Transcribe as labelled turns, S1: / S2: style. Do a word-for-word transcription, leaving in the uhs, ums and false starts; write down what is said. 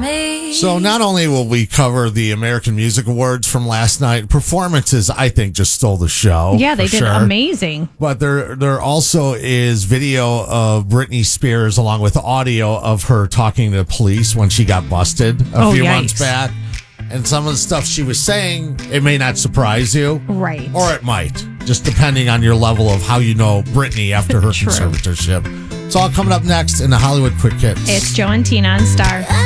S1: So not only will we cover the American Music Awards from last night, performances I think just stole the show.
S2: Yeah, they did
S1: sure.
S2: amazing.
S1: But there there also is video of Britney Spears along with audio of her talking to police when she got busted a
S2: oh,
S1: few
S2: yikes.
S1: months back. And some of the stuff she was saying, it may not surprise you.
S2: Right.
S1: Or it might, just depending on your level of how you know Britney after her
S2: True.
S1: conservatorship. It's all coming up next in the Hollywood Quick Hits.
S2: It's Joe and Tina on Star.